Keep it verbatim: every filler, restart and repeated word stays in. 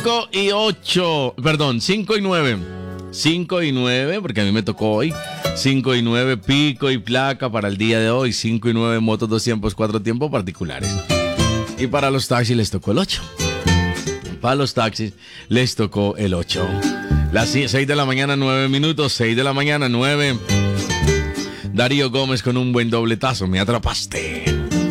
cinco y ocho, perdón, cinco y nueve. cinco y nueve, porque a mí me tocó hoy. cinco y nueve, pico y placa para el día de hoy. cinco y nueve, motos, dos tiempos, cuatro tiempos particulares. Y para los taxis les tocó el ocho. Para los taxis les tocó el ocho. Las seis de la mañana, nueve minutos. seis de la mañana, nueve. Darío Gómez con un buen dobletazo. Me atrapaste.